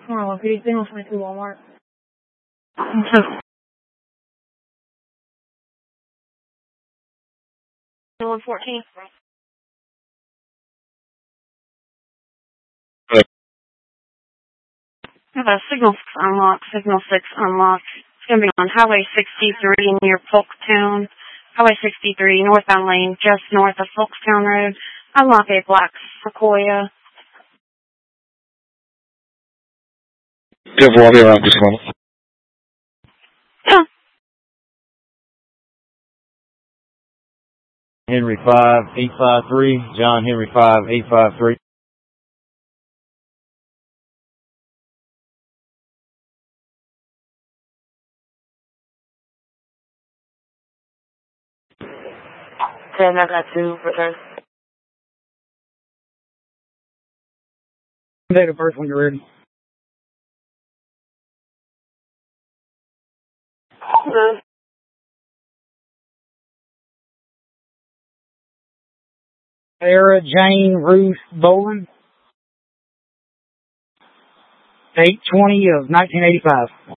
Marla, PD, signal 22 Walmart. 114. I have a signal 6 unlocked, signal 6 unlocked. It's going to be on Highway 63 near Folkstown. Highway 63, northbound lane, just north of Folkstown Road. Unlock a black Sequoia. Careful, I'll be around just a moment. Yeah. Henry 5853, John Henry 5853. Okay, I got 2, return. Date of birth when you're ready. Sarah Jane Ruth Boland. 8/20 of 1985.